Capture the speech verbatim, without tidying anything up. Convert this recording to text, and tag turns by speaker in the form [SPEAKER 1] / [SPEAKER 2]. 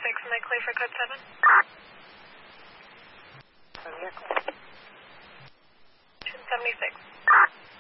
[SPEAKER 1] seventy-six, and they clear for code seven.
[SPEAKER 2] Vehicle.
[SPEAKER 1] two seventy-six.